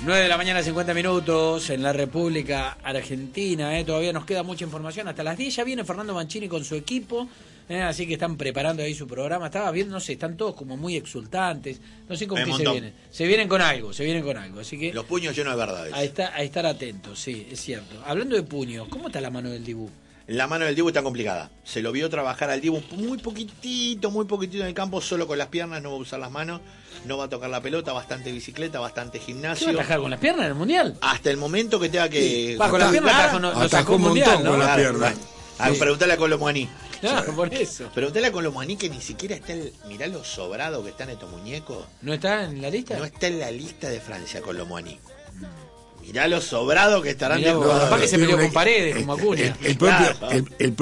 9 de la mañana, 50 minutos en la República Argentina. Todavía nos queda mucha información. Hasta las 10 ya viene Fernando Mancini con su equipo. Así que están preparando ahí su programa. Estaba viendo, no sé, están todos como muy exultantes. No sé con qué se vienen. Se vienen con algo. Así que los puños llenos de verdades. A estar atentos, sí, es cierto. Hablando de puños, ¿cómo está la mano del Dibu? La mano del Dibu está complicada. Se lo vio trabajar al Dibu muy poquitito en el campo, solo con las piernas, no va a usar las manos, no va a tocar la pelota, bastante bicicleta, bastante gimnasio. ¿Qué va a atajar con las piernas en el Mundial? Hasta el momento que tenga que... Sí, con las piernas no sacó un Mundial, ¿no? Con las piernas. Preguntale a Colomuani. Claro, por eso. Preguntale a Colomuani que ni siquiera está mirá lo sobrado que están estos muñecos. ¿No está en la lista? No está en la lista de Francia, Colomuani. Mirá lo sobrado que estarán de jugadores. Capaz que se peleó con Paredes, como Acuña. El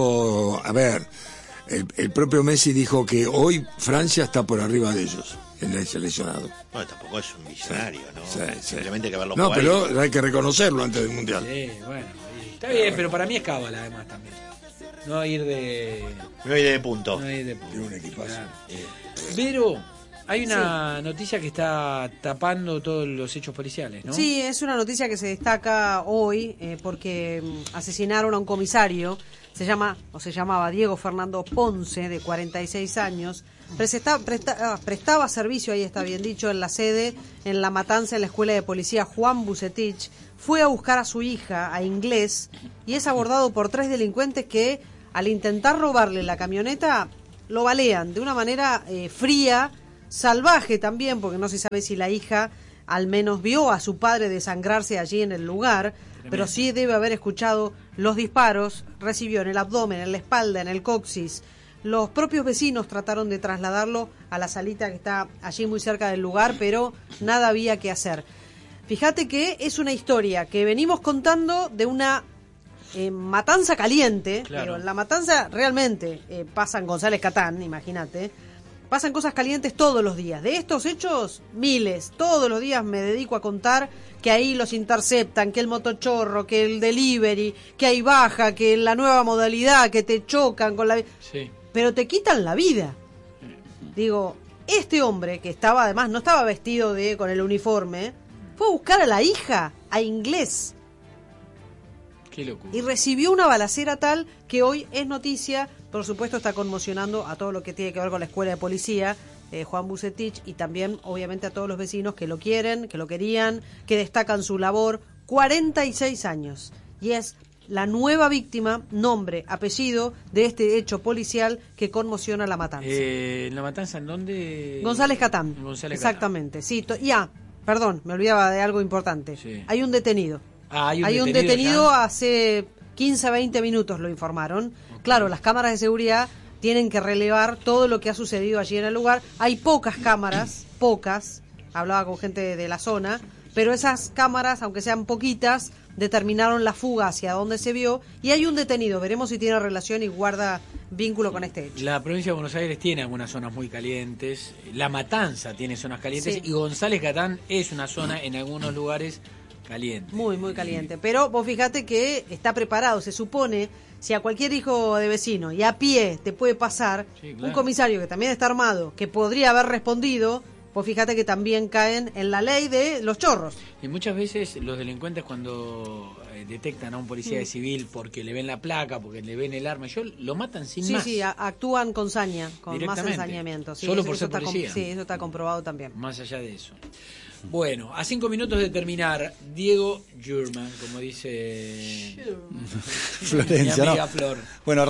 propio Messi dijo que hoy Francia está por arriba de ellos, en el seleccionado. No, tampoco es un visionario, ¿no? Sí. Simplemente hay que verlo jugar. No, pero hay que reconocerlo antes del Mundial. Sí, bueno. Está bien, pero para mí es cábala, además, también. No ir de punto. Tiene un equipazo. Pero hay una noticia que está tapando todos los hechos policiales, ¿no? Sí, es una noticia que se destaca hoy porque asesinaron a un comisario. Se llamaba Diego Fernando Ponce, de 46 años. Prestaba servicio, ahí está bien dicho, en la sede, en La Matanza, en la escuela de policía Juan Bucetich. Fue a buscar a su hija, a Inglés, y es abordado por 3 delincuentes que, al intentar robarle la camioneta, lo balean de una manera fría, salvaje también, porque no se sabe si la hija al menos vio a su padre desangrarse allí en el lugar. Tremendo. Pero sí debe haber escuchado los disparos, recibió en el abdomen, en la espalda, en el coxis. Los propios vecinos trataron de trasladarlo a la salita que está allí muy cerca del lugar, pero nada había que hacer. Fíjate que es una historia que venimos contando de una matanza caliente, claro. Pero en la matanza realmente pasan González Catán, imagínate, pasan cosas calientes todos los días. De estos hechos, miles. Todos los días me dedico a contar que ahí los interceptan, que el motochorro, que el delivery, que hay baja, que la nueva modalidad, que te chocan con la... Sí. Pero te quitan la vida. Digo, este hombre, que estaba además, no estaba vestido con el uniforme, fue a buscar a la hija, a Inglés. Qué locura. Y recibió una balacera tal que hoy es noticia. Por supuesto está conmocionando a todo lo que tiene que ver con la escuela de policía, Juan Bucetich, y también obviamente a todos los vecinos que lo quieren, que lo querían, que destacan su labor. 46 años. Y es la nueva víctima, nombre, apellido de este hecho policial que conmociona La Matanza. ¿La Matanza en dónde? González Catán. Exactamente. Sí, perdón, me olvidaba de algo importante. Sí. Hay un detenido. Hay un detenido hace 15, 20 minutos, lo informaron. Okay. Claro, las cámaras de seguridad tienen que relevar todo lo que ha sucedido allí en el lugar. Hay pocas cámaras, hablaba con gente de la zona, pero esas cámaras, aunque sean poquitas, determinaron la fuga hacia donde se vio, y hay un detenido. Veremos si tiene relación y guarda vínculo con este hecho. La provincia de Buenos Aires tiene algunas zonas muy calientes. La Matanza tiene zonas calientes, sí. Y González Catán es una zona en algunos lugares caliente. Muy, muy caliente. Pero vos fíjate que está preparado. Se supone, si a cualquier hijo de vecino y a pie te puede pasar, sí, claro. Un comisario que también está armado, que podría haber respondido, pues fíjate que también caen en la ley de los chorros. Y muchas veces los delincuentes, cuando detectan a un policía de civil porque le ven la placa, porque le ven el arma, lo matan sin más. Sí, actúan con saña, con más ensañamiento. Sí, solo por ser policía. Sí, eso está comprobado también. Más allá de eso. Bueno, a 5 minutos de terminar, Diego Jurman, como dice Florencia, mi amiga Flor. Bueno,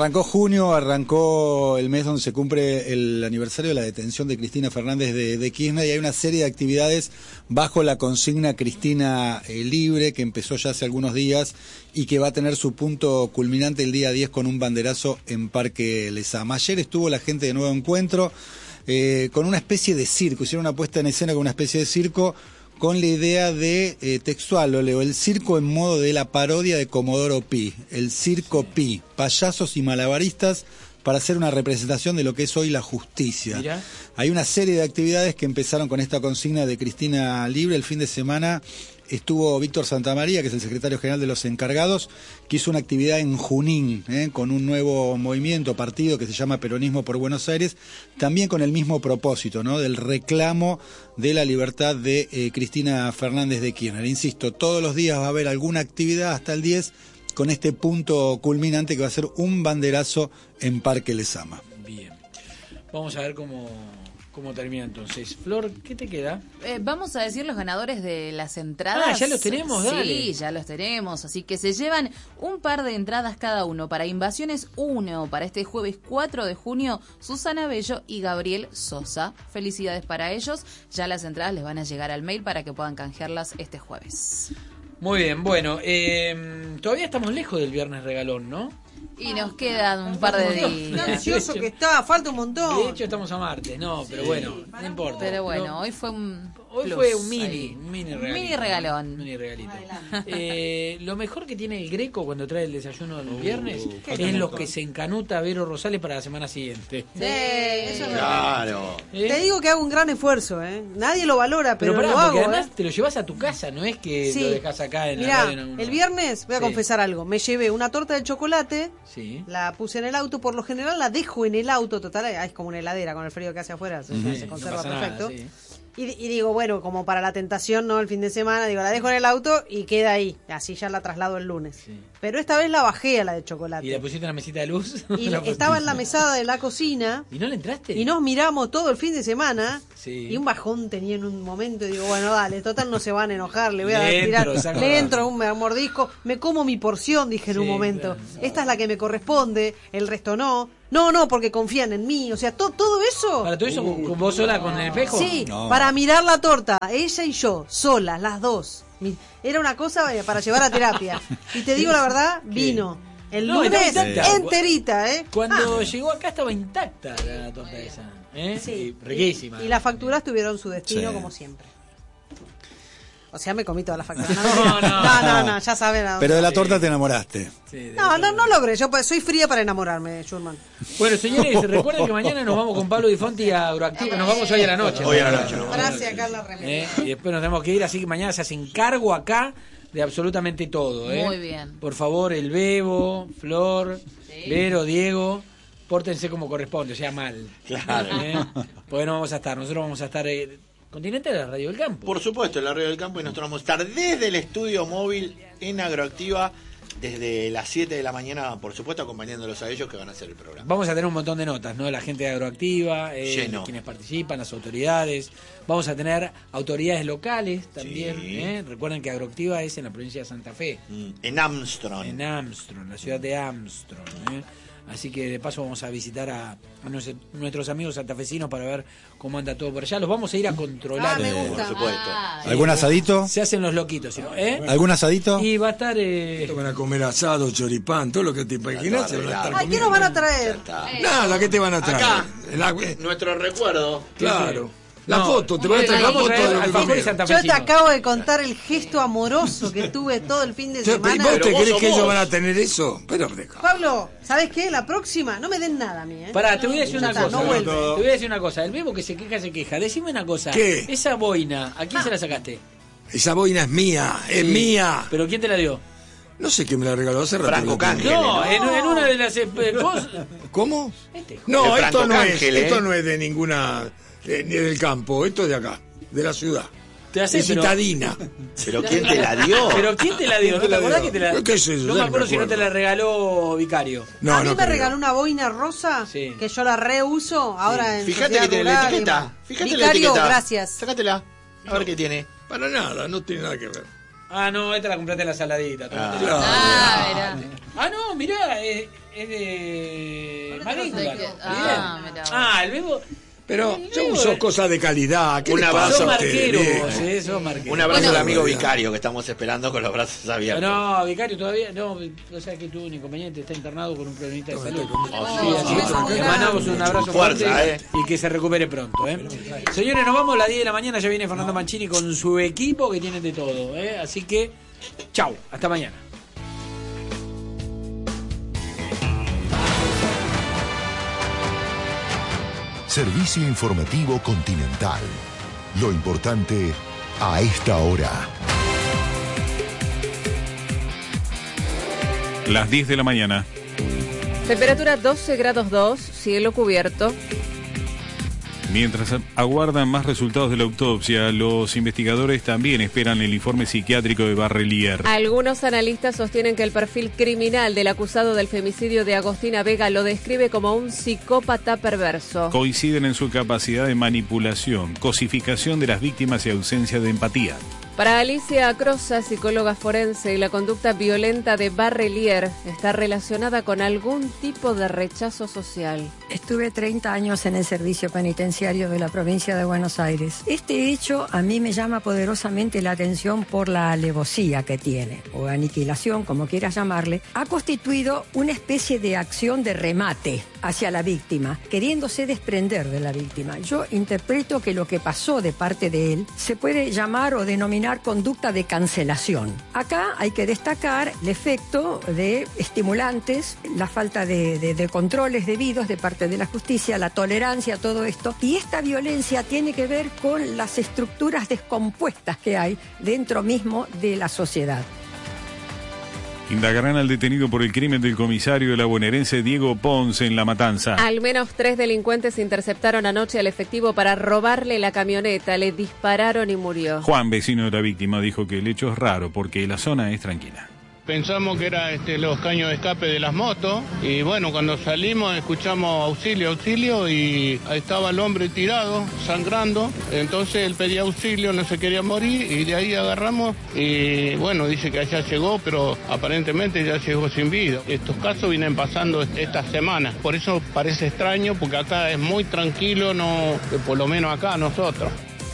arrancó el mes donde se cumple el aniversario de la detención de Cristina Fernández de Kirchner, y hay una serie de actividades bajo la consigna Cristina Libre, que empezó ya hace algunos días y que va a tener su punto culminante el día 10 con un banderazo en Parque Lezama. Ayer estuvo la gente de Nuevo Encuentro, con una especie de circo, hicieron una puesta en escena con una especie de circo, con la idea de, textual, lo leo, el circo en modo de la parodia de Comodoro Pi, el circo Pi, payasos y malabaristas para hacer una representación de lo que es hoy la justicia. Mirá. Hay una serie de actividades que empezaron con esta consigna de Cristina Libre. El fin de semana estuvo Víctor Santamaría, que es el secretario general de los encargados, que hizo una actividad en Junín, con un nuevo movimiento, partido que se llama Peronismo por Buenos Aires, también con el mismo propósito, ¿no? Del reclamo de la libertad de Cristina Fernández de Kirchner. Insisto, todos los días va a haber alguna actividad hasta el 10, con este punto culminante que va a ser un banderazo en Parque Lezama. Bien. Vamos a ver cómo termina entonces. Flor, ¿qué te queda? Vamos a decir los ganadores de las entradas. Ah, ya los tenemos, dale. Sí, ya los tenemos. Así que se llevan un par de entradas cada uno para Invasiones 1 para este jueves 4 de junio. Susana Bello y Gabriel Sosa. Felicidades para ellos. Ya las entradas les van a llegar al mail para que puedan canjearlas este jueves. Muy bien, bueno, todavía estamos lejos del viernes regalón, ¿no? Y nos quedan un par de Qué días. ansioso que está, falta un montón. De hecho estamos a martes, no, pero bueno, no importa. Pero bueno, No, hoy fue un hoy plus fue un ahí. mini regalito. Mini regalón. Un mini regalito. Lo mejor que tiene el Greco cuando trae el desayuno los viernes es los que se encanuta Vero Rosales para la semana siguiente. Sí, eso es verdad. Claro. Te digo que hago un gran esfuerzo, ¿eh? Nadie lo valora, pero, pará, lo porque hago. además te lo llevas a tu casa, no es que Sí. lo dejas acá en la Mirá, radio. en algún el lugar. viernes voy a Sí. confesar algo. Me llevé una torta de chocolate, Sí. la puse en el auto. Por lo general la dejo en el auto, total. Es como una heladera con el frío que hace afuera, se Sí, conserva no pasa nada, perfecto. sí. Y digo, bueno, como para la tentación, ¿no? El fin de semana, digo, la dejo en el auto y queda ahí. Así ya la traslado el lunes. Sí. Pero esta vez la bajé a la de chocolate. ¿Y le pusiste una mesita de luz? Y La estaba en la pusiste. mesada de la cocina. ¿Y no le entraste? Y nos miramos todo el fin de semana. Sí. Y un bajón tenía en un momento. Y digo, bueno, dale, total no se van a enojar. Le voy a Le tirar. entro, saco Le la- entro un mordisco. Me como mi porción, dije en un Sí, momento. claro. Esta es la que me corresponde. El resto no. No, porque confían en mí. O sea, todo eso. ¿Para todo eso con vos sola con el espejo? Sí, No. para mirar la torta. Ella y yo, solas, las dos. Era una cosa para llevar a terapia. Y te digo la verdad, vino. El No, lunes estaba intacta. enterita, ¿eh? Cuando llegó acá estaba intacta la torta esa. ¿eh? Sí. Y riquísima. Y las facturas tuvieron su destino Sí. como siempre. O sea, me comí todas las facturas. No, ya saben. a dónde. Pero de la torta te enamoraste. Sí, No logré. Yo soy fría para enamorarme, Schurman. Bueno, señores, recuerden que mañana nos vamos con Pablo Di Fonti a Agroactiva. Nos vamos hoy a la noche. Hoy a la noche, ¿no? Gracias, Carla Remedios. Y después nos tenemos que ir, así que mañana se hacen cargo acá de absolutamente todo. Muy bien. Por favor, el Bebo, Flor, Sí. Vero, Diego, pórtense como corresponde, o sea, mal. Claro. Porque no vamos a estar, nosotros vamos a estar... Continente de la Radio del Campo. Por supuesto, en la Radio del Campo, y nosotros vamos a estar desde el estudio móvil en Agroactiva desde las 7 de la mañana, por supuesto, acompañándolos a ellos que van a hacer el programa. Vamos a tener un montón de notas, ¿no? La gente de Agroactiva, Lleno. quienes participan, las autoridades. Vamos a tener autoridades locales también. Sí. Recuerden que Agroactiva es en la provincia de Santa Fe, En Armstrong. en Armstrong, la ciudad de Armstrong. Así que de paso vamos a visitar a nuestros amigos santafesinos para ver cómo anda todo por allá. Los vamos a ir a controlar. Ah, me gusta. Por supuesto. ¿Algún asadito? Se hacen los loquitos, ¿sí? ¿Algún asadito? Y va a estar... Van a comer asado, choripán, todo lo que te imaginas. Se van a estar Ay, ¿qué nos van a traer? Nada, ¿qué te van a traer? Acá. El Nuestro recuerdo. claro. La No, foto, te van a traer la vamos a foto traer de lo que alfajores comieron. Yo te santafesinos. acabo de contar el gesto amoroso que tuve todo el fin de ¿Y semana. vos te Pero vos crees que sos ellos vos. van a tener eso? Pero deja. Pablo, ¿sabes qué? La próxima, no me den nada a mí, ¿eh? Pará, te voy a decir Ya una está, cosa. no vuelve. Te voy a decir una cosa. El Bebo que se queja. Decime una cosa. ¿Qué? Esa boina, ¿a quién se la sacaste? Esa boina es mía, es Sí. mía. ¿Pero quién te la dio? No sé quién me la regaló hace rato. Franco que la tengo. Canje. No, no. en una de las cosas. ¿Cómo? Este, No, El esto Franco no es, Cángel, esto no es de ninguna, ni del campo, esto es de acá, de la ciudad. te hace, Es citadina. ¿Pero quién te la dio? Pero ¿quién te la dio? ¿No te acordás que te la ¿Qué sé yo? No Ya me no acuerdo me si no te acuerdo. la regaló Vicario. No, a mí no me creo. regaló una boina rosa Sí. que yo la reuso ahora en Fíjate Sociedad que tiene la Rural y etiqueta. demás. Fíjate la Vicario, etiqueta. gracias. Sácatela. A ver qué tiene. Para nada, no tiene nada que ver. Ah, no, esta la compraste en la saladita. tomate. Mirá. No, mirá, es de Maríngula. Mirá. El Bebo... Pero yo uso cosas de calidad. ¿Qué Un les abrazo pasa Sos a ustedes, marquero viejo? vos, sos marquero. Un abrazo Bueno. al amigo Vicario que estamos esperando con los brazos abiertos. No, Vicario todavía, no sabes que tuvo un inconveniente, está internado con un problemita de salud. Oh, Sí, sí, así que le mandamos un abrazo Fuerza, fuerte y que se recupere pronto. Señores, nos vamos a las 10 de la mañana, ya viene Fernando Mancini con su equipo que tienen de todo. Así que, chau, hasta mañana. Servicio informativo Continental. Lo importante a esta hora. Las 10 de la mañana. Temperatura 12 grados 2, cielo cubierto. Mientras aguardan más resultados de la autopsia, los investigadores también esperan el informe psiquiátrico de Barrelier. Algunos analistas sostienen que el perfil criminal del acusado del femicidio de Agostina Vega lo describe como un psicópata perverso. Coinciden en su capacidad de manipulación, cosificación de las víctimas y ausencia de empatía. Para Alicia Acrosa, psicóloga forense, la conducta violenta de Barrelier está relacionada con algún tipo de rechazo social. Estuve 30 años en el servicio penitenciario de la provincia de Buenos Aires. Este hecho a mí me llama poderosamente la atención por la alevosía que tiene, o aniquilación, como quieras llamarle. Ha constituido una especie de acción de remate hacia la víctima, queriéndose desprender de la víctima. Yo interpreto que lo que pasó de parte de él se puede llamar o denominar conducta de cancelación. Acá hay que destacar el efecto de estimulantes, la falta de controles debidos de parte de la justicia, la tolerancia, todo esto. Y esta violencia tiene que ver con las estructuras descompuestas que hay dentro mismo de la sociedad. Indagarán al detenido por el crimen del comisario de la bonaerense Diego Ponce en La Matanza. Al menos 3 delincuentes interceptaron anoche al efectivo para robarle la camioneta. Le dispararon y murió. Juan, vecino de la víctima, dijo que el hecho es raro porque la zona es tranquila. Pensamos que era los caños de escape de las motos y bueno, cuando salimos escuchamos auxilio, auxilio y ahí estaba el hombre tirado, sangrando. Entonces él pedía auxilio, no se quería morir y de ahí agarramos y bueno, dice que allá llegó, pero aparentemente ya llegó sin vida. Estos casos vienen pasando estas semanas, por eso parece extraño porque acá es muy tranquilo, no, por lo menos acá nosotros.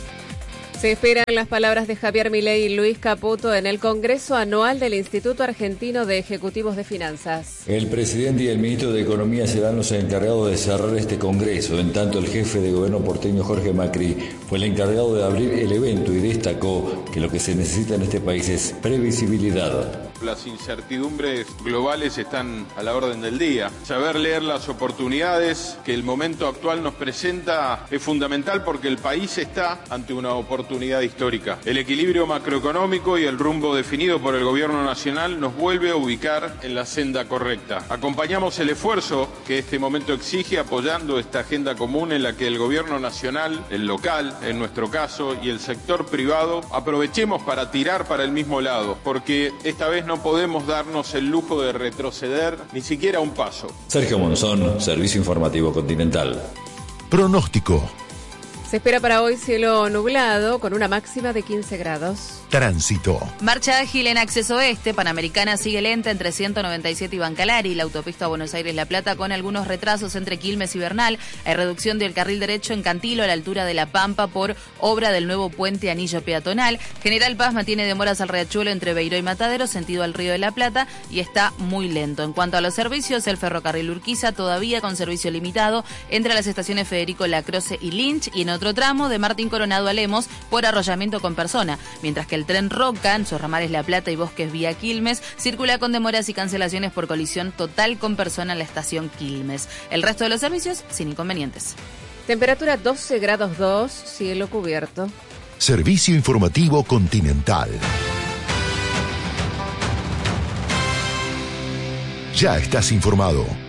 Se esperan las palabras de Javier Milei y Luis Caputo en el Congreso Anual del Instituto Argentino de Ejecutivos de Finanzas. El presidente y el ministro de Economía serán los encargados de cerrar este Congreso. En tanto, el jefe de gobierno porteño, Jorge Macri, fue el encargado de abrir el evento y destacó que lo que se necesita en este país es previsibilidad. Las incertidumbres globales están a la orden del día. Saber leer las oportunidades que el momento actual nos presenta es fundamental porque el país está ante una oportunidad histórica. El equilibrio macroeconómico y el rumbo definido por el Gobierno Nacional nos vuelve a ubicar en la senda correcta. Acompañamos el esfuerzo que este momento exige apoyando esta agenda común en la que el Gobierno Nacional, el local, en nuestro caso, y el sector privado aprovechemos para tirar para el mismo lado, porque esta vez no podemos darnos el lujo de retroceder ni siquiera un paso. Sergio Monzón, Servicio Informativo Continental. Pronóstico. Se espera para hoy cielo nublado con una máxima de 15 grados. Tránsito. Marcha ágil en acceso oeste. Panamericana sigue lenta entre 197 y Bancalari. La autopista Buenos Aires-La Plata con algunos retrasos entre Quilmes y Bernal. Hay reducción del carril derecho en Cantilo a la altura de La Pampa por obra del nuevo puente anillo peatonal. General Paz mantiene demoras al Riachuelo entre Beiró y Matadero, sentido al Río de la Plata, y está muy lento. En cuanto a los servicios, el ferrocarril Urquiza todavía con servicio limitado entre las estaciones Federico Lacroze y Lynch, y en otro tramo de Martín Coronado a Lemos por arrollamiento con persona, mientras que el tren Roca en sus ramales La Plata y Bosques vía Quilmes circula con demoras y cancelaciones por colisión total con persona en la estación Quilmes. El resto de los servicios sin inconvenientes. Temperatura 12 grados 2, cielo cubierto. Servicio informativo Continental. Ya estás informado.